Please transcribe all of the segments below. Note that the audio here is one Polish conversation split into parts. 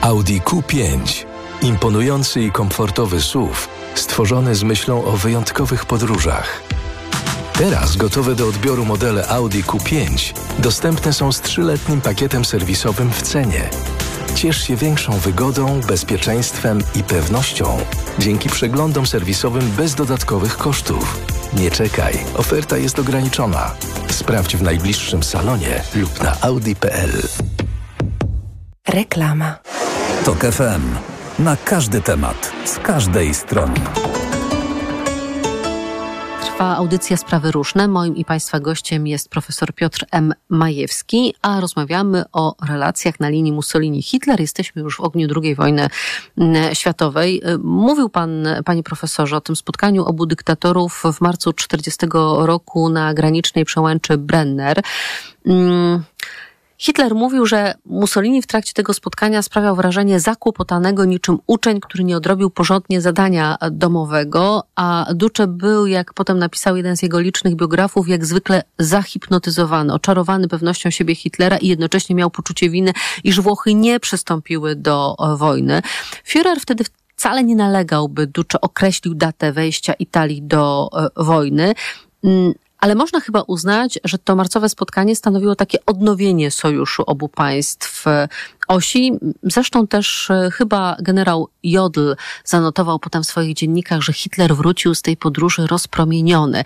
Audi Q5. Imponujący i komfortowy SUV, stworzony z myślą o wyjątkowych podróżach. Teraz gotowe do odbioru modele Audi Q5 dostępne są z 3-letnim pakietem serwisowym w cenie. Ciesz się większą wygodą, bezpieczeństwem i pewnością dzięki przeglądom serwisowym bez dodatkowych kosztów. Nie czekaj, oferta jest ograniczona. Sprawdź w najbliższym salonie lub na audi.pl. Reklama. TOK FM. Na każdy temat, z każdej strony. Trwa audycja Sprawy Różne. Moim i Państwa gościem jest profesor Piotr M. Majewski, a rozmawiamy o relacjach na linii Mussolini-Hitler. Jesteśmy już w ogniu II wojny światowej. Mówił pan, panie profesorze, o tym spotkaniu obu dyktatorów w marcu 1940 roku na granicznej przełęczy Brenner. Hitler mówił, że Mussolini w trakcie tego spotkania sprawiał wrażenie zakłopotanego niczym uczeń, który nie odrobił porządnie zadania domowego, a Duce był, jak potem napisał jeden z jego licznych biografów, jak zwykle zahipnotyzowany, oczarowany pewnością siebie Hitlera i jednocześnie miał poczucie winy, iż Włochy nie przystąpiły do wojny. Führer wtedy wcale nie nalegał, by Duce określił datę wejścia Italii do wojny, ale można chyba uznać, że to marcowe spotkanie stanowiło takie odnowienie sojuszu obu państw osi. Zresztą też chyba generał Jodl zanotował potem w swoich dziennikach, że Hitler wrócił z tej podróży rozpromieniony.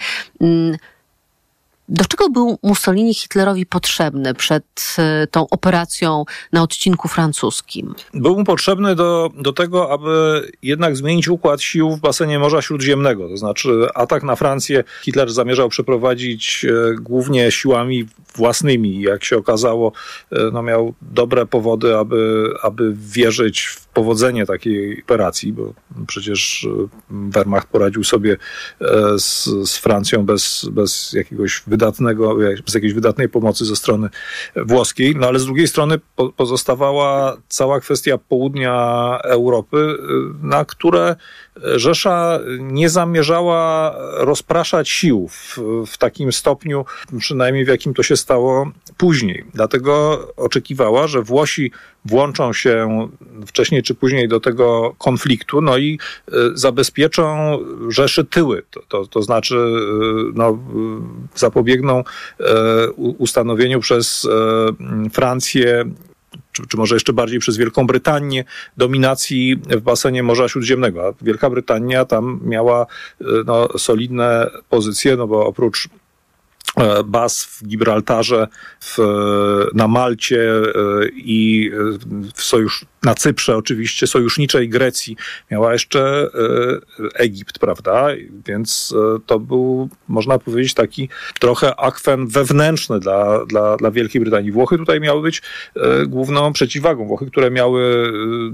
Do czego był Mussolini Hitlerowi potrzebny przed tą operacją na odcinku francuskim? Był mu potrzebny do tego, aby jednak zmienić układ sił w basenie Morza Śródziemnego. To znaczy atak na Francję Hitler zamierzał przeprowadzić głównie siłami własnymi. Jak się okazało, miał dobre powody, aby wierzyć w powodzenie takiej operacji, bo przecież Wehrmacht poradził sobie z Francją bez jakiegoś bez jakiejś wydatnej pomocy ze strony włoskiej. No ale z drugiej strony pozostawała cała kwestia południa Europy, na które Rzesza nie zamierzała rozpraszać sił w takim stopniu, przynajmniej w jakim to się stało później. Dlatego oczekiwała, że Włosi włączą się wcześniej czy później do tego konfliktu, no i zabezpieczą Rzeszy tyły. To znaczy zapobiegną ustanowieniu przez Francję czy może jeszcze bardziej przez Wielką Brytanię, dominacji w basenie Morza Śródziemnego. A Wielka Brytania tam miała solidne pozycje, bo oprócz baz w Gibraltarze, na Malcie i na Cyprze oczywiście, sojuszniczej Grecji, miała jeszcze Egipt, prawda? Więc to był, można powiedzieć, taki trochę akwen wewnętrzny dla Wielkiej Brytanii. Włochy tutaj miały być główną przeciwwagą. Włochy, które miały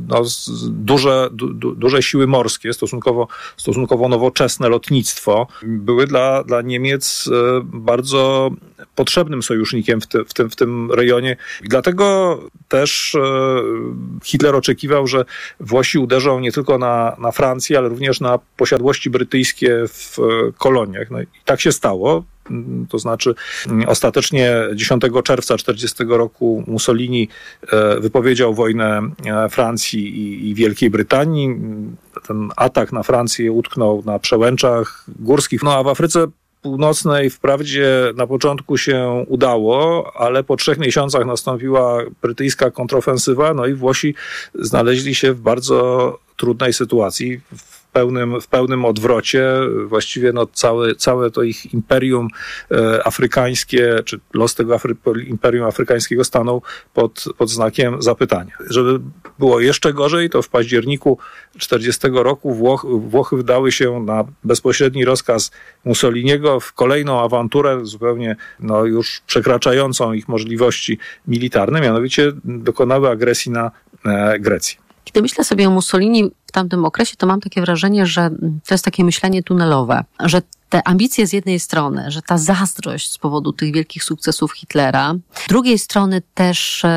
duże siły morskie, stosunkowo nowoczesne lotnictwo, były dla Niemiec bardzo potrzebnym sojusznikiem w tym rejonie. I dlatego też Hitler oczekiwał, że Włosi uderzą nie tylko na Francję, ale również na posiadłości brytyjskie w koloniach. No i tak się stało. To znaczy ostatecznie 10 czerwca 1940 roku Mussolini wypowiedział wojnę Francji i Wielkiej Brytanii. Ten atak na Francję utknął na przełęczach górskich. No a w Afryce Północnej wprawdzie na początku się udało, ale po 3 miesiącach nastąpiła brytyjska kontrofensywa, no i Włosi znaleźli się w bardzo trudnej sytuacji, w pełnym odwrocie. Właściwie całe to ich imperium afrykańskie, czy los tego imperium afrykańskiego stanął pod znakiem zapytania. Żeby było jeszcze gorzej, to w październiku 1940 roku Włochy wdały się na bezpośredni rozkaz Mussoliniego w kolejną awanturę, zupełnie już przekraczającą ich możliwości militarne, mianowicie dokonały agresji na Grecję. Kiedy myślę sobie o Mussolini w tamtym okresie, to mam takie wrażenie, że to jest takie myślenie tunelowe, że te ambicje z jednej strony, że ta zazdrość z powodu tych wielkich sukcesów Hitlera, z drugiej strony też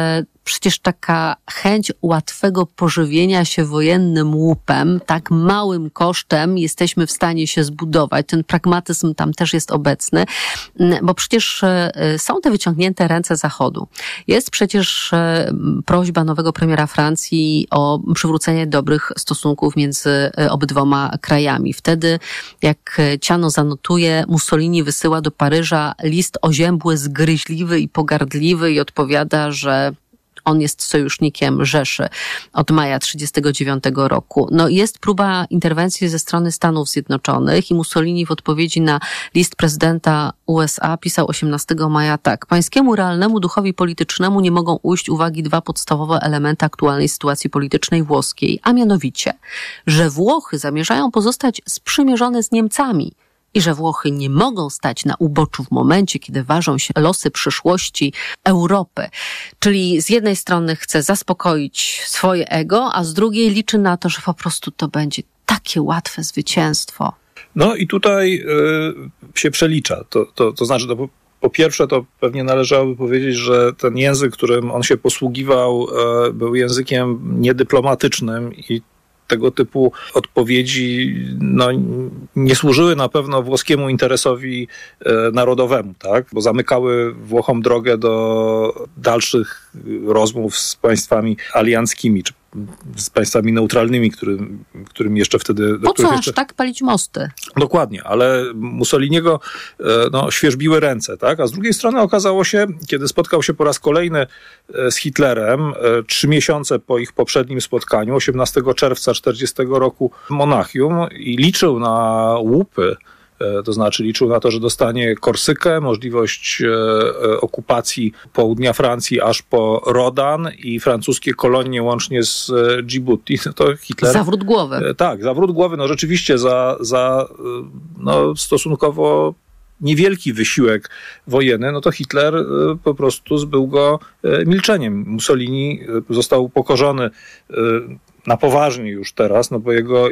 Przecież taka chęć łatwego pożywienia się wojennym łupem, tak małym kosztem jesteśmy w stanie się zbudować. Ten pragmatyzm tam też jest obecny, bo przecież są te wyciągnięte ręce Zachodu. Jest przecież prośba nowego premiera Francji o przywrócenie dobrych stosunków między obydwoma krajami. Wtedy, jak Ciano zanotuje, Mussolini wysyła do Paryża list oziębły, zgryźliwy i pogardliwy i odpowiada, że on jest sojusznikiem Rzeszy od maja 1939 roku. No, jest próba interwencji ze strony Stanów Zjednoczonych i Mussolini w odpowiedzi na list prezydenta USA pisał 18 maja tak. Pańskiemu realnemu duchowi politycznemu nie mogą ujść uwagi dwa podstawowe elementy aktualnej sytuacji politycznej włoskiej, a mianowicie, że Włochy zamierzają pozostać sprzymierzone z Niemcami i że Włochy nie mogą stać na uboczu w momencie, kiedy ważą się losy przyszłości Europy. Czyli z jednej strony chce zaspokoić swoje ego, a z drugiej liczy na to, że po prostu to będzie takie łatwe zwycięstwo. No i tutaj się przelicza. To znaczy, po pierwsze, to pewnie należałoby powiedzieć, że ten język, którym on się posługiwał, był językiem niedyplomatycznym i tego typu odpowiedzi nie służyły na pewno włoskiemu interesowi narodowemu, tak? Bo zamykały Włochom drogę do dalszych rozmów z państwami alianckimi, czy z państwami neutralnymi, którym jeszcze wtedy... Po co aż tak palić mosty? Dokładnie, ale Mussoliniego świerzbiły ręce, tak? A z drugiej strony okazało się, kiedy spotkał się po raz kolejny z Hitlerem, 3 miesiące po ich poprzednim spotkaniu, 18 czerwca 1940 roku w Monachium i liczył na łupy, to znaczy liczył na to, że dostanie Korsykę, możliwość okupacji południa Francji aż po Rodan i francuskie kolonie łącznie z Djibouti. No to Hitler... Zawrót głowy. Tak, zawrót głowy. No rzeczywiście za stosunkowo niewielki wysiłek wojenny, no to Hitler po prostu zbył go milczeniem. Mussolini został upokorzony na poważnie już teraz, no bo jego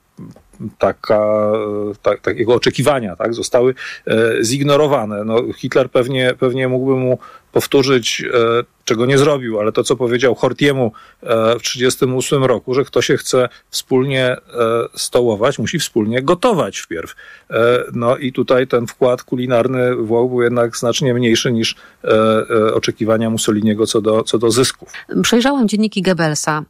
jego oczekiwania, tak, zostały zignorowane. No, Hitler pewnie mógłby mu powtórzyć, czego nie zrobił, ale to, co powiedział Horthyemu w 1938 roku, że kto się chce wspólnie stołować, musi wspólnie gotować wpierw. No i tutaj ten wkład kulinarny Włoch był jednak znacznie mniejszy niż oczekiwania Mussoliniego co do zysków. Przejrzałam dzienniki Goebbelsa.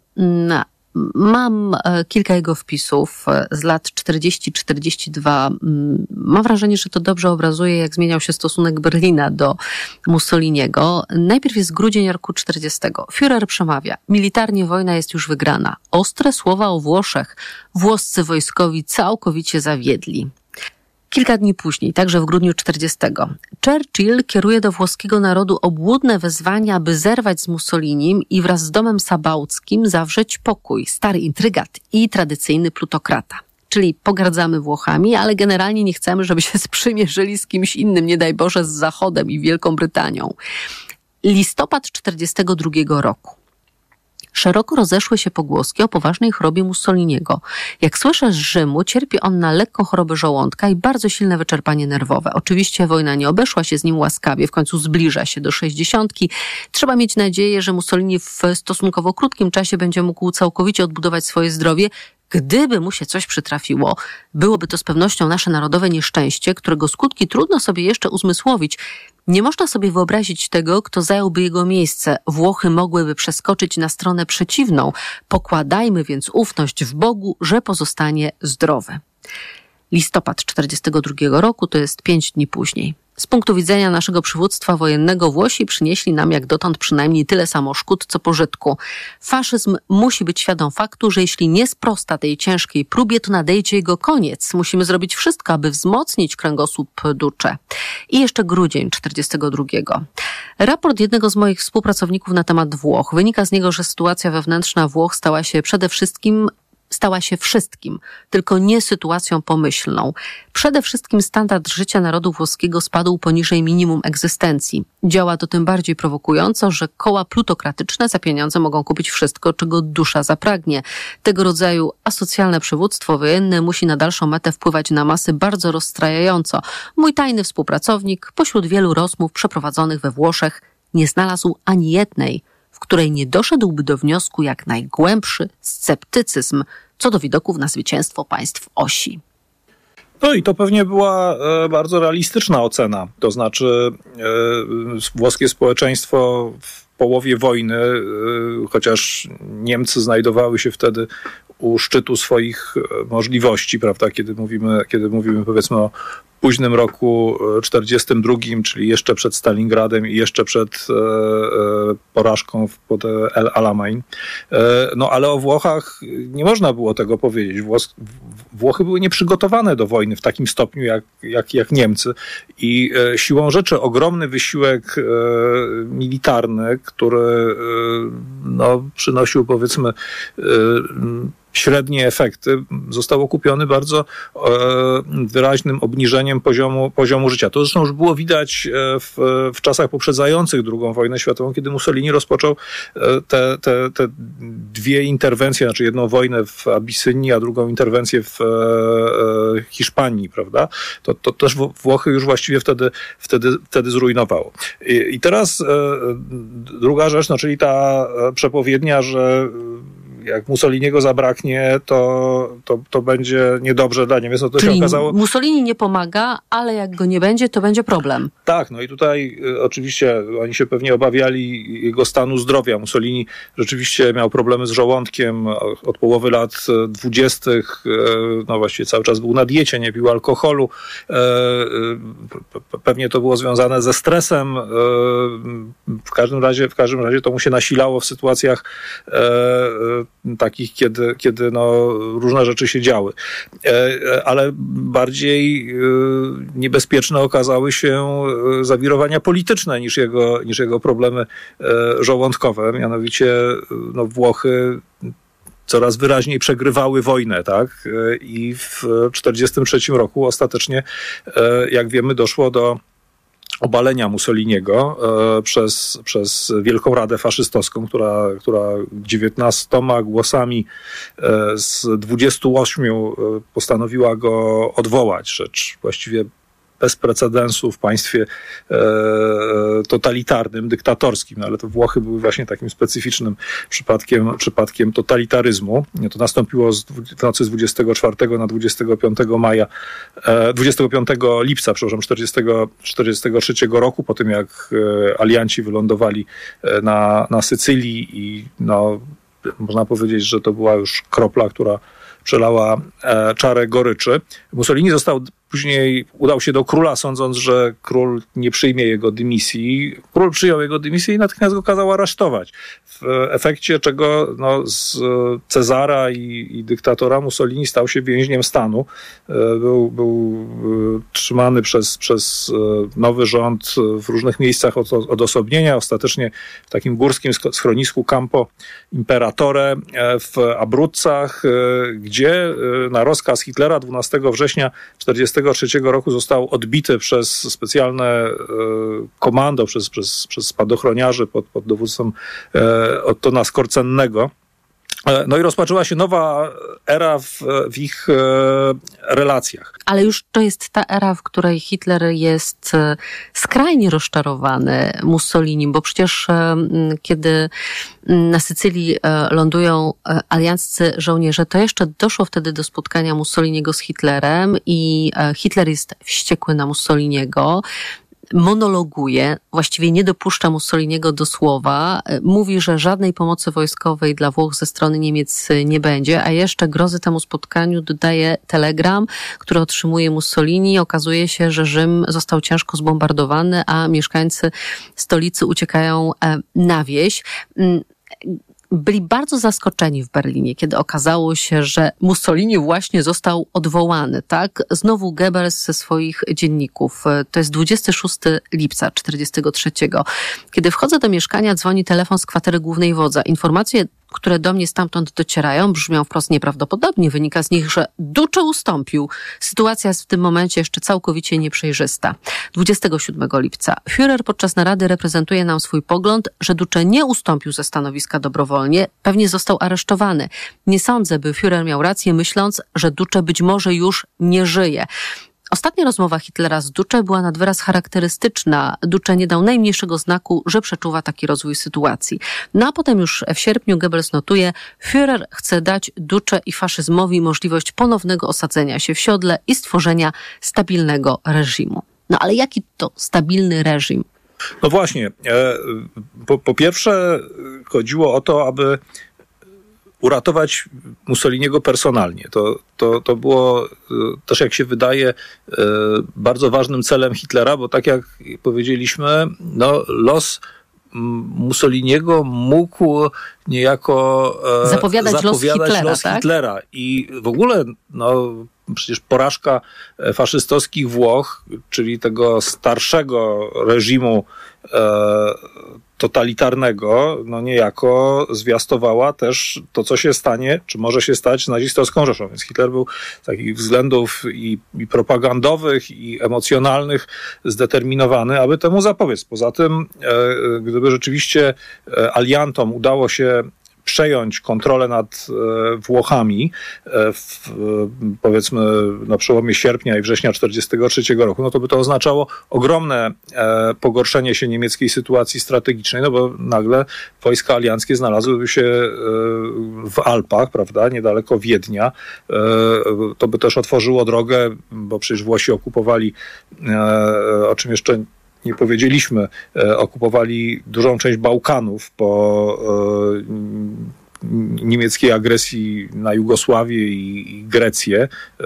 Mam kilka jego wpisów z lat 40-42. Mam wrażenie, że to dobrze obrazuje, jak zmieniał się stosunek Berlina do Mussoliniego. Najpierw jest grudzień roku 40. Führer przemawia. Militarnie wojna jest już wygrana. Ostre słowa o Włoszech. Włoscy wojskowi całkowicie zawiedli. Kilka dni później, także w grudniu 40. Churchill kieruje do włoskiego narodu obłudne wezwania, by zerwać z Mussolinim i wraz z domem sabauckim zawrzeć pokój, stary intrygat i tradycyjny plutokrata. Czyli pogardzamy Włochami, ale generalnie nie chcemy, żeby się sprzymierzyli z kimś innym, nie daj Boże, z Zachodem i Wielką Brytanią. Listopad 42 roku. Szeroko rozeszły się pogłoski o poważnej chorobie Mussoliniego. Jak słyszę z Rzymu, cierpi on na lekką chorobę żołądka i bardzo silne wyczerpanie nerwowe. Oczywiście wojna nie obeszła się z nim łaskawie, w końcu zbliża się do 60. Trzeba mieć nadzieję, że Mussolini w stosunkowo krótkim czasie będzie mógł całkowicie odbudować swoje zdrowie. Gdyby mu się coś przytrafiło, byłoby to z pewnością nasze narodowe nieszczęście, którego skutki trudno sobie jeszcze uzmysłowić. Nie można sobie wyobrazić tego, kto zająłby jego miejsce. Włochy mogłyby przeskoczyć na stronę przeciwną. Pokładajmy więc ufność w Bogu, że pozostanie zdrowy. Listopad 42 roku to jest 5 dni później. Z punktu widzenia naszego przywództwa wojennego Włosi przynieśli nam jak dotąd przynajmniej tyle samo szkód, co pożytku. Faszyzm musi być świadom faktu, że jeśli nie sprosta tej ciężkiej próbie, to nadejdzie jego koniec. Musimy zrobić wszystko, aby wzmocnić kręgosłup Duce. I jeszcze grudzień 42. Raport jednego z moich współpracowników na temat Włoch. Wynika z niego, że sytuacja wewnętrzna Włoch stała się wszystkim, tylko nie sytuacją pomyślną. Przede wszystkim standard życia narodu włoskiego spadł poniżej minimum egzystencji. Działa to tym bardziej prowokująco, że koła plutokratyczne za pieniądze mogą kupić wszystko, czego dusza zapragnie. Tego rodzaju asocjalne przywództwo wojenne musi na dalszą metę wpływać na masy bardzo rozstrajająco. Mój tajny współpracownik pośród wielu rozmów przeprowadzonych we Włoszech nie znalazł ani jednej, w której nie doszedłby do wniosku jak najgłębszy sceptycyzm co do widoków na zwycięstwo państw osi. No i to pewnie była bardzo realistyczna ocena. To znaczy włoskie społeczeństwo w połowie wojny, chociaż Niemcy znajdowały się wtedy u szczytu swoich możliwości, prawda, kiedy mówimy powiedzmy o późnym roku 42, czyli jeszcze przed Stalingradem i jeszcze przed porażką pod El Alamein. No ale o Włochach nie można było tego powiedzieć. Włochy były nieprzygotowane do wojny w takim stopniu jak Niemcy i siłą rzeczy ogromny wysiłek militarny, który przynosił powiedzmy średnie efekty, został okupiony bardzo wyraźnym obniżeniem poziomu życia. To zresztą już było widać w czasach poprzedzających II wojnę światową, kiedy Mussolini rozpoczął te dwie interwencje, znaczy jedną wojnę w Abysynii, a drugą interwencję w Hiszpanii, prawda? To też Włochy już właściwie wtedy zrujnowało. I teraz druga rzecz, no, czyli ta przepowiednia, że jak Mussoliniego zabraknie, to będzie niedobrze dla Niemiec. No to czyli się okazało. Mussolini nie pomaga, ale jak go nie będzie, to będzie problem. Tak, no i tutaj oczywiście oni się pewnie obawiali jego stanu zdrowia. Mussolini rzeczywiście miał problemy z żołądkiem od połowy lat 20. No właściwie cały czas był na diecie, nie pił alkoholu. Pewnie to było związane ze stresem. W każdym razie to mu się nasilało w sytuacjach takich, kiedy różne rzeczy się działy. Ale bardziej niebezpieczne okazały się zawirowania polityczne niż jego problemy żołądkowe. Mianowicie Włochy coraz wyraźniej przegrywały wojnę, tak? I w 1943 roku ostatecznie, jak wiemy, doszło do obalenia Mussoliniego przez Wielką Radę Faszystowską, która 19 głosami z 28 postanowiła go odwołać. Rzecz właściwie bez precedensu w państwie totalitarnym, dyktatorskim, no ale to Włochy były właśnie takim specyficznym przypadkiem totalitaryzmu. To nastąpiło w nocy z 24 na 25 lipca 1943 roku, po tym jak alianci wylądowali na Sycylii i można powiedzieć, że to była już kropla, która przelała czarę goryczy. Mussolini później udał się do króla, sądząc, że król nie przyjmie jego dymisji. Król przyjął jego dymisję i natychmiast go kazał aresztować. W efekcie czego z Cezara i dyktatora Mussolini stał się więźniem stanu. Był trzymany przez nowy rząd w różnych miejscach odosobnienia. Ostatecznie w takim górskim schronisku Campo Imperatore w Abruzzach, gdzie na rozkaz Hitlera 12 września 1943 roku został odbity przez specjalne komando, przez spadochroniarzy pod dowództwem Ottona Skorcennego. No i rozpoczęła się nowa era w ich relacjach. Ale już to jest ta era, w której Hitler jest skrajnie rozczarowany Mussolinim, bo przecież kiedy na Sycylii lądują alianccy żołnierze, to jeszcze doszło wtedy do spotkania Mussoliniego z Hitlerem i Hitler jest wściekły na Mussoliniego. Monologuje, właściwie nie dopuszcza Mussoliniego do słowa, mówi, że żadnej pomocy wojskowej dla Włoch ze strony Niemiec nie będzie, a jeszcze grozy temu spotkaniu dodaje telegram, który otrzymuje Mussolini. Okazuje się, że Rzym został ciężko zbombardowany, a mieszkańcy stolicy uciekają na wieś. Byli bardzo zaskoczeni w Berlinie, kiedy okazało się, że Mussolini właśnie został odwołany, tak? Znowu Goebbels ze swoich dzienników. To jest 26 lipca 1943. Kiedy wchodzę do mieszkania, dzwoni telefon z kwatery głównej wodza. Informacje, które do mnie stamtąd docierają, brzmią wprost nieprawdopodobnie. Wynika z nich, że Duce ustąpił. Sytuacja jest w tym momencie jeszcze całkowicie nieprzejrzysta. 27 lipca Führer podczas narady reprezentuje nam swój pogląd, że Duce nie ustąpił ze stanowiska dobrowolnie, pewnie został aresztowany. Nie sądzę, by Führer miał rację, myśląc, że Duce być może już nie żyje. Ostatnia rozmowa Hitlera z Duce była nad wyraz charakterystyczna. Duce nie dał najmniejszego znaku, że przeczuwa taki rozwój sytuacji. No a potem już w sierpniu Goebbels notuje: Führer chce dać Duce i faszyzmowi możliwość ponownego osadzenia się w siodle i stworzenia stabilnego reżimu. No ale jaki to stabilny reżim? No właśnie. Po pierwsze chodziło o to, aby uratować Mussoliniego personalnie. To było też, jak się wydaje, bardzo ważnym celem Hitlera, bo tak jak powiedzieliśmy, no, los Mussoliniego mógł niejako zapowiadać los Hitlera. I w ogóle przecież porażka faszystowskich Włoch, czyli tego starszego reżimu totalitarnego, niejako zwiastowała też to, co się stanie, czy może się stać z nazistowską Rzeszą. Więc Hitler był z takich względów i propagandowych, i emocjonalnych zdeterminowany, aby temu zapobiec. Poza tym, gdyby rzeczywiście aliantom udało się przejąć kontrolę nad Włochami powiedzmy na przełomie sierpnia i września 1943 roku, no to by to oznaczało ogromne pogorszenie się niemieckiej sytuacji strategicznej, no bo nagle wojska alianckie znalazłyby się w Alpach, prawda, niedaleko Wiednia. To by też otworzyło drogę, bo przecież Włosi okupowali, o czym jeszcze nie powiedzieliśmy, okupowali dużą część Bałkanów po niemieckiej agresji na Jugosławię i Grecję.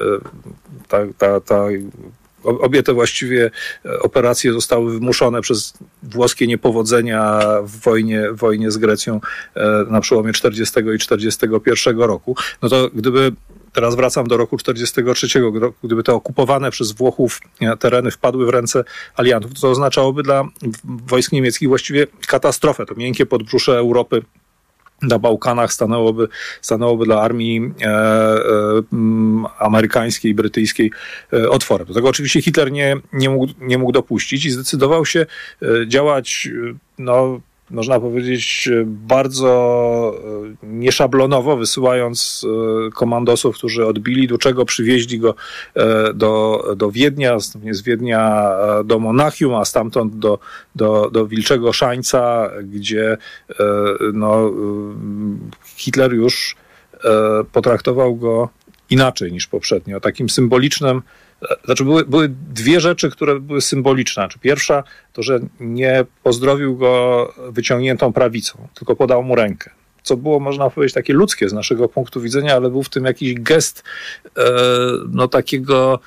Obie te właściwie operacje zostały wymuszone przez włoskie niepowodzenia w wojnie z Grecją na przełomie 40 i 41 roku. No to gdyby, teraz wracam do roku 43, gdyby te okupowane przez Włochów tereny wpadły w ręce aliantów, to oznaczałoby dla wojsk niemieckich właściwie katastrofę. To miękkie podbrzusze Europy na Bałkanach stanęłoby dla armii amerykańskiej, brytyjskiej otworem. Do tego oczywiście Hitler nie mógł dopuścić i zdecydował się działać, można powiedzieć, bardzo nieszablonowo, wysyłając komandosów, którzy odbili Duczego, przywieźli go do Wiednia, z Wiednia do Monachium, a stamtąd do Wilczego Szańca, gdzie Hitler już potraktował go inaczej niż poprzednio, takim symbolicznym. Znaczy były dwie rzeczy, które były symboliczne. Pierwsza to, że nie pozdrowił go wyciągniętą prawicą, tylko podał mu rękę. Co było, można powiedzieć, takie ludzkie z naszego punktu widzenia, ale był w tym jakiś gest takiego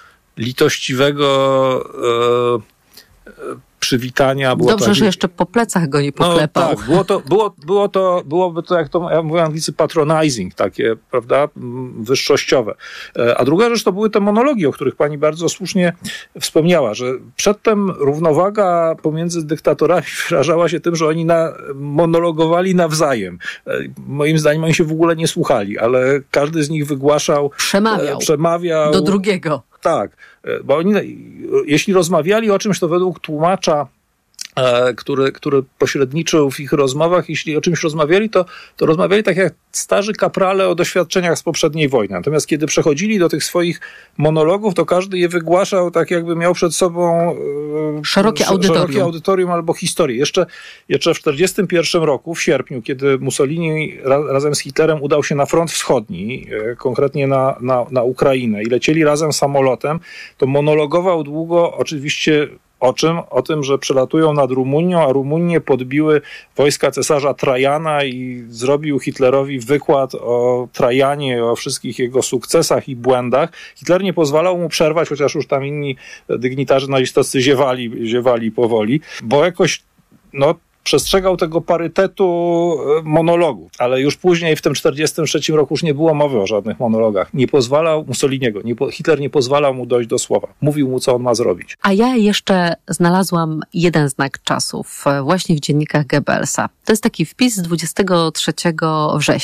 litościwego przywitania. Dobrze, że jeszcze po plecach go nie poklepał. Tak, byłoby to, jak to mówią Anglicy, patronizing, takie, prawda, wyższościowe. A druga rzecz to były te monologi, o których pani bardzo słusznie wspomniała, że przedtem równowaga pomiędzy dyktatorami wyrażała się tym, że oni monologowali nawzajem. Moim zdaniem oni się w ogóle nie słuchali, ale każdy z nich wygłaszał, przemawiał do drugiego. Tak, bo oni, jeśli rozmawiali o czymś, to według tłumacza, który pośredniczył w ich rozmowach, jeśli o czymś rozmawiali, to rozmawiali tak jak starzy kaprale o doświadczeniach z poprzedniej wojny. Natomiast kiedy przechodzili do tych swoich monologów, to każdy je wygłaszał tak, jakby miał przed sobą szerokie audytorium albo historię. Jeszcze w 1941 roku, w sierpniu, kiedy Mussolini razem z Hitlerem udał się na front wschodni, konkretnie na Ukrainę, i lecieli razem samolotem, to monologował długo, oczywiście o czym? O tym, że przelatują nad Rumunią, a Rumunię podbiły wojska cesarza Trajana, i zrobił Hitlerowi wykład o Trajanie, o wszystkich jego sukcesach i błędach. Hitler nie pozwalał mu przerwać, chociaż już tam inni dygnitarze nazistowscy ziewali powoli, bo jakoś przestrzegał tego parytetu monologów, ale już później w tym 1943 roku już nie było mowy o żadnych monologach. Nie pozwalał Mussoliniego, Hitler nie pozwalał mu dojść do słowa. Mówił mu, co on ma zrobić. A ja jeszcze znalazłam jeden znak czasów właśnie w dziennikach Goebbelsa. To jest taki wpis z 23 września.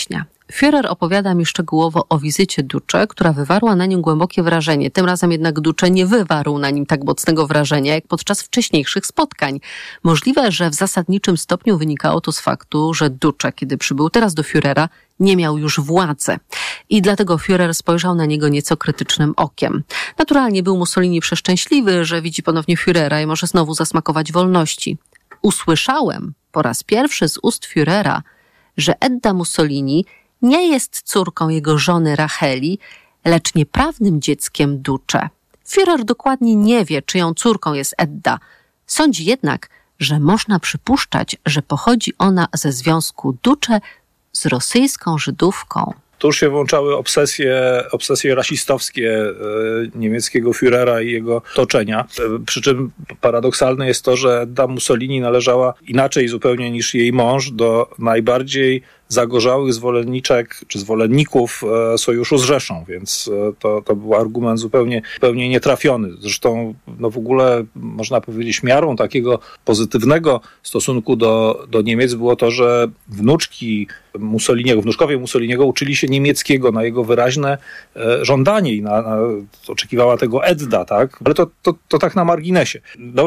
Führer opowiada mi szczegółowo o wizycie Duce, która wywarła na nim głębokie wrażenie. Tym razem jednak Duce nie wywarł na nim tak mocnego wrażenia, jak podczas wcześniejszych spotkań. Możliwe, że w zasadniczym stopniu wynikało to z faktu, że Duce, kiedy przybył teraz do Führera, nie miał już władzy. I dlatego Führer spojrzał na niego nieco krytycznym okiem. Naturalnie był Mussolini przeszczęśliwy, że widzi ponownie Führera i może znowu zasmakować wolności. Usłyszałem po raz pierwszy z ust Führera, że Edda Mussolini nie jest córką jego żony Racheli, lecz nieprawnym dzieckiem Duce. Führer dokładnie nie wie, czyją córką jest Edda. Sądzi jednak, że można przypuszczać, że pochodzi ona ze związku Duce z rosyjską Żydówką. Tu już się włączały obsesje rasistowskie niemieckiego Führera i jego otoczenia. Przy czym paradoksalne jest to, że Edda Mussolini należała inaczej zupełnie niż jej mąż do najbardziej zagorzałych zwolenniczek czy zwolenników sojuszu z Rzeszą, więc to był argument zupełnie nietrafiony. Zresztą w ogóle można powiedzieć miarą takiego pozytywnego stosunku do Niemiec było to, że wnuczkowie Mussoliniego uczyli się niemieckiego na jego wyraźne żądanie i oczekiwała tego Edda, tak? Ale to tak na marginesie.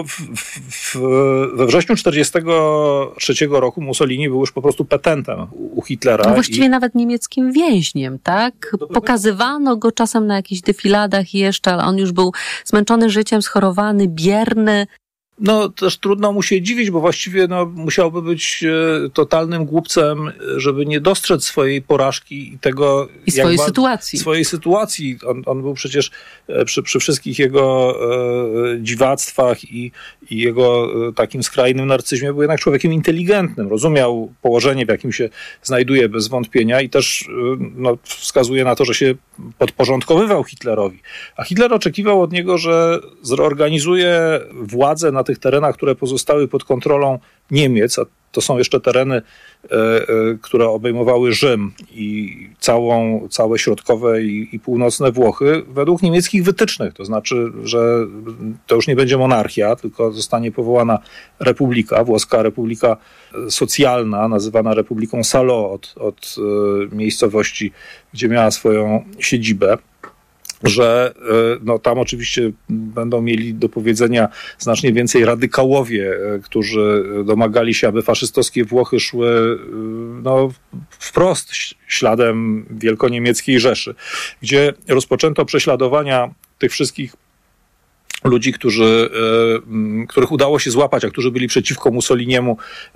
We wrześniu 1943 roku Mussolini był już po prostu petentem u Hitlera. No właściwie nawet niemieckim więźniem, tak? Pokazywano go czasem na jakichś defiladach jeszcze, ale on już był zmęczony życiem, schorowany, bierny. No też trudno mu się dziwić, bo właściwie musiałby być totalnym głupcem, żeby nie dostrzec swojej porażki i tego... I swojej sytuacji. On był przecież przy wszystkich jego dziwactwach i jego takim skrajnym narcyzmie był jednak człowiekiem inteligentnym. Rozumiał położenie, w jakim się znajduje bez wątpienia i też wskazuje na to, że się podporządkowywał Hitlerowi. A Hitler oczekiwał od niego, że zorganizuje władzę na tych terenach, które pozostały pod kontrolą Niemiec, a to są jeszcze tereny, które obejmowały Rzym i całe środkowe i północne Włochy według niemieckich wytycznych. To znaczy, że to już nie będzie monarchia, tylko zostanie powołana republika, włoska republika socjalna, nazywana Republiką Salò od miejscowości, gdzie miała swoją siedzibę. Że tam oczywiście będą mieli do powiedzenia znacznie więcej radykałowie, którzy domagali się, aby faszystowskie Włochy szły wprost śladem wielkoniemieckiej Rzeszy, gdzie rozpoczęto prześladowania tych wszystkich ludzi, których udało się złapać, a którzy byli przeciwko Mussoliniemu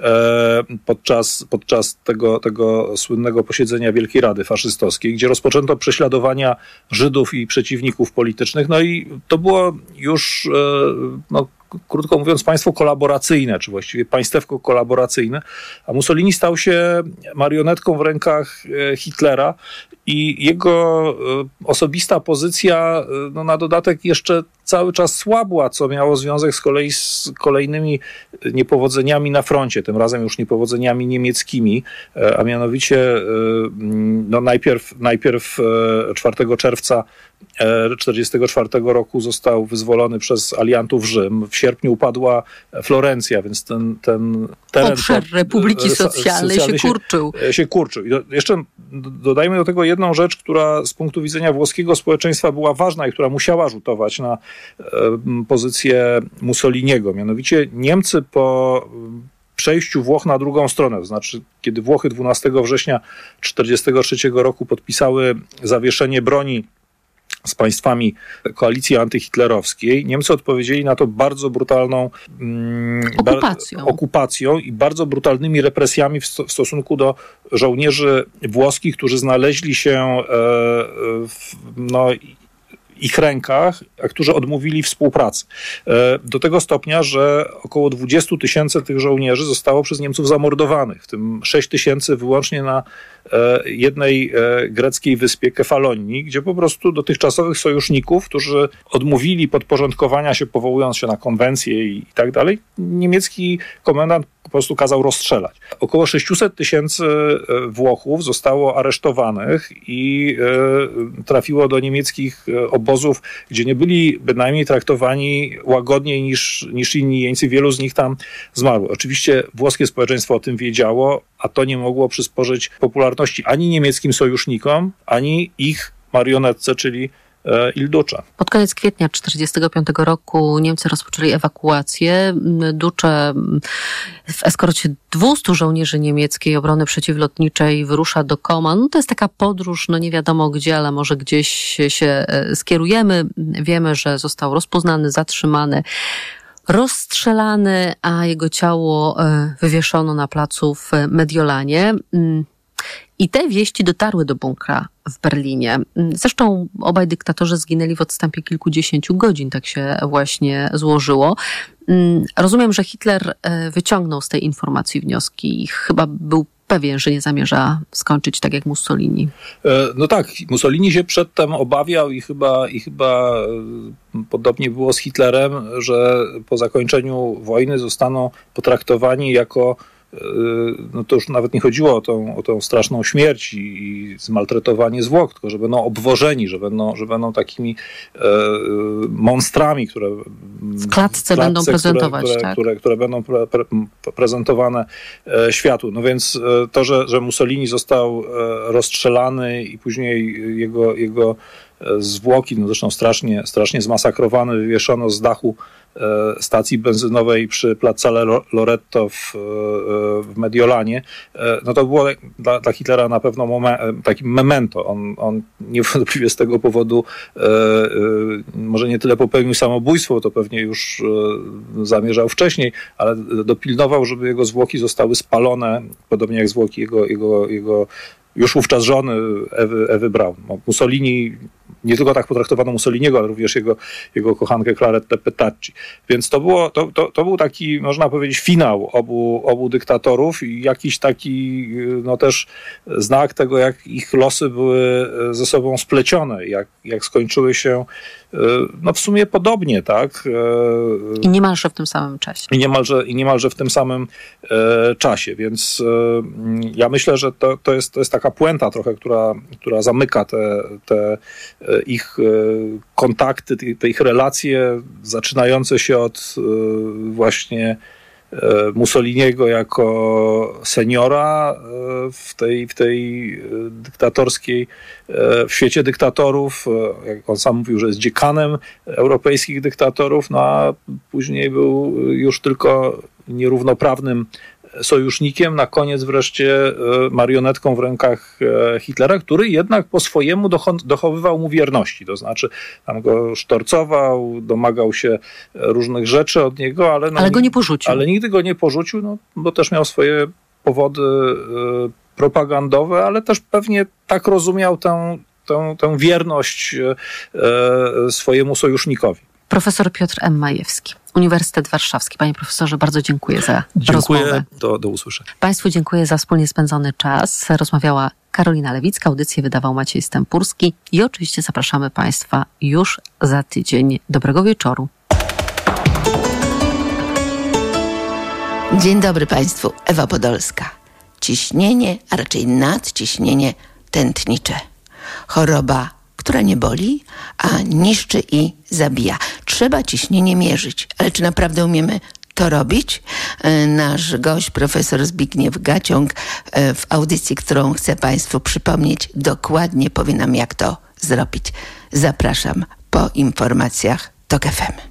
podczas tego słynnego posiedzenia Wielkiej Rady Faszystowskiej, gdzie rozpoczęto prześladowania Żydów i przeciwników politycznych. No i to było już, krótko mówiąc, państwo kolaboracyjne, czy właściwie państewko kolaboracyjne, a Mussolini stał się marionetką w rękach Hitlera i jego osobista pozycja na dodatek jeszcze cały czas słabła, co miało związek z kolei z kolejnymi niepowodzeniami na froncie, tym razem już niepowodzeniami niemieckimi, a mianowicie najpierw 4 czerwca 1944 roku został wyzwolony przez aliantów Rzym. W sierpniu upadła Florencja, więc ten teren... Obszar Republiki Socjalnej się kurczył. I jeszcze dodajmy do tego jedną rzecz, która z punktu widzenia włoskiego społeczeństwa była ważna i która musiała rzutować na pozycję Mussoliniego. Mianowicie Niemcy po przejściu Włoch na drugą stronę, to znaczy kiedy Włochy 12 września 1943 roku podpisały zawieszenie broni z państwami koalicji antyhitlerowskiej, Niemcy odpowiedzieli na to bardzo brutalną okupacją i bardzo brutalnymi represjami w stosunku do żołnierzy włoskich, którzy znaleźli się w ich rękach, a którzy odmówili współpracy. Do tego stopnia, że około 20 000 tych żołnierzy zostało przez Niemców zamordowanych, w tym 6 000 wyłącznie na jednej greckiej wyspie Kefalonii, gdzie po prostu dotychczasowych sojuszników, którzy odmówili podporządkowania się, powołując się na konwencję i tak dalej, niemiecki komendant po prostu kazał rozstrzelać. Około 600 000 Włochów zostało aresztowanych i trafiło do niemieckich obozów, gdzie nie byli bynajmniej traktowani łagodniej niż inni jeńcy. Wielu z nich tam zmarło. Oczywiście włoskie społeczeństwo o tym wiedziało, a to nie mogło przysporzyć popularności popularności ani niemieckim sojusznikom, ani ich marionetce, czyli Il Duce. Pod koniec kwietnia 1945 roku Niemcy rozpoczęli ewakuację. Duce w eskorcie 200 żołnierzy niemieckiej obrony przeciwlotniczej wyrusza do Koman. To jest taka podróż, nie wiadomo gdzie, ale może gdzieś się skierujemy. Wiemy, że został rozpoznany, zatrzymany, rozstrzelany, a jego ciało wywieszono na placu w Mediolanie. I te wieści dotarły do bunkra w Berlinie. Zresztą obaj dyktatorzy zginęli w odstępie kilkudziesięciu godzin, tak się właśnie złożyło. Rozumiem, że Hitler wyciągnął z tej informacji wnioski i chyba był pewien, że nie zamierza skończyć tak jak Mussolini. No tak, Mussolini się przedtem obawiał i chyba podobnie było z Hitlerem, że po zakończeniu wojny zostaną potraktowani jako, to już nawet nie chodziło o tą straszną śmierć i zmaltretowanie zwłok, tylko że będą obwożeni, że będą takimi monstrami, które w klatce będą prezentować, które będą prezentowane światu. No więc to, że Mussolini został rozstrzelany i później jego zwłoki, zresztą strasznie zmasakrowane, wywieszono z dachu stacji benzynowej przy Piazzale Loreto w Mediolanie, no to było dla Hitlera na pewno takim memento. On niewątpliwie z tego powodu może nie tyle popełnił samobójstwo, to pewnie już zamierzał wcześniej, ale dopilnował, żeby jego zwłoki zostały spalone, podobnie jak zwłoki jego już wówczas żony Ewy Braun. Mussolini, nie tylko tak potraktowano Mussoliniego, ale również jego kochankę Claretę Petacci. Więc to był taki, można powiedzieć, finał obu dyktatorów i jakiś taki też znak tego, jak ich losy były ze sobą splecione, jak skończyły się w sumie podobnie, tak? I niemalże w tym samym czasie. I niemalże w tym samym czasie, więc ja myślę, że to jest taka puenta trochę, która zamyka te ich kontakty, te ich relacje, zaczynające się od właśnie Mussoliniego jako seniora w tej dyktatorskiej, w świecie dyktatorów, jak on sam mówił, że jest dziekanem europejskich dyktatorów, a później był już tylko nierównoprawnym sojusznikiem, na koniec wreszcie marionetką w rękach Hitlera, który jednak po swojemu dochowywał mu wierności. To znaczy tam go sztorcował, domagał się różnych rzeczy od niego, ale go nie porzucił. Ale nigdy go nie porzucił, bo też miał swoje powody propagandowe, ale też pewnie tak rozumiał tę wierność swojemu sojusznikowi. Profesor Piotr M. Majewski, Uniwersytet Warszawski. Panie profesorze, bardzo dziękuję za rozmowę. Do usłyszenia. Państwu dziękuję za wspólnie spędzony czas. Rozmawiała Karolina Lewicka, audycję wydawał Maciej Stępurski i oczywiście zapraszamy Państwa już za tydzień. Dobrego wieczoru. Dzień dobry Państwu, Ewa Podolska. Ciśnienie, a raczej nadciśnienie tętnicze. Choroba, która nie boli, a niszczy i zabija. Trzeba ciśnienie mierzyć, ale czy naprawdę umiemy to robić? Nasz gość, profesor Zbigniew Gaciąg, w audycji, którą chcę Państwu przypomnieć, dokładnie powie nam, jak to zrobić. Zapraszam po informacjach TOK FM.